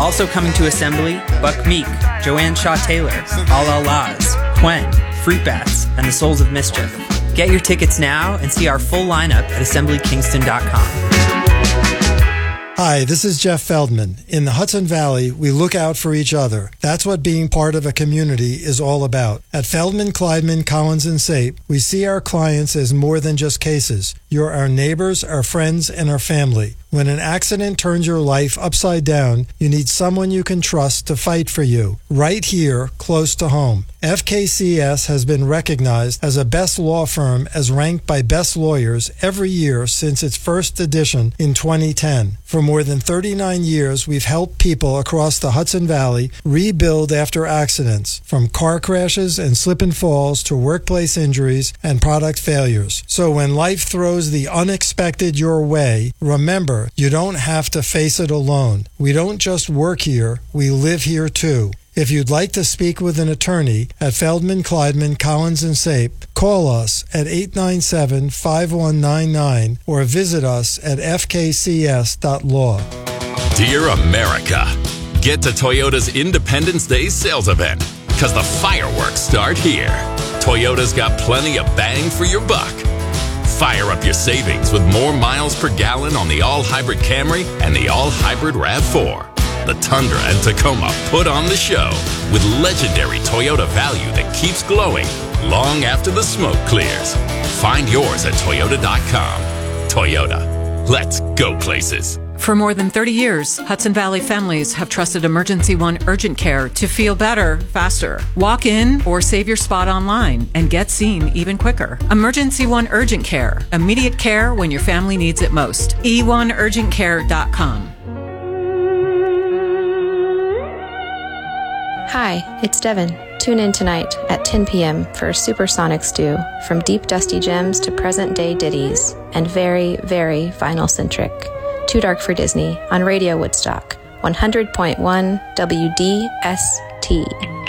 Also coming to Assembly, Buck Meek, Joanne Shaw Taylor, All Laz, Quen, Fruit Bats, and the Souls of Mischief. Get your tickets now and see our full lineup at assemblykingston.com. Hi, this is Jeff Feldman. In the Hudson Valley, we look out for each other. That's what being part of a community is all about. At Feldman, Kleidman, Collins & Sape, we see our clients as more than just cases. You're our neighbors, our friends, and our family. When an accident turns your life upside down, you need someone you can trust to fight for you, right here, close to home. FKCS has been recognized as a best law firm as ranked by Best Lawyers every year since its first edition in 2010. For more than 39 years, we've helped people across the Hudson Valley rebuild after accidents, from car crashes and slip and falls to workplace injuries and product failures. So when life throws the unexpected your way, remember, you don't have to face it alone. We don't just work here, we live here too. If you'd like to speak with an attorney at Feldman, Kleidman, Collins & Sape, call us at 897-5199 or visit us at fkcs.law. Dear America, get to Toyota's Independence Day sales event, because the fireworks start here. Toyota's got plenty of bang for your buck. Fire up your savings with more miles per gallon on the all-hybrid Camry and the all-hybrid RAV4. The Tundra and Tacoma put on the show with legendary Toyota value that keeps glowing long after the smoke clears. Find yours at Toyota.com. Toyota. Let's go places. For more than 30 years, Hudson Valley families have trusted Emergency One Urgent Care to feel better, faster. Walk in or save your spot online and get seen even quicker. Emergency One Urgent Care. Immediate care when your family needs it most. e1urgentcare.com. Hi, it's Devin. Tune in tonight at 10 p.m. for Supersonic Stew, from deep dusty gems to present-day ditties, and very, very vinyl-centric. Too Dark for Disney on Radio Woodstock, 100.1 WDST.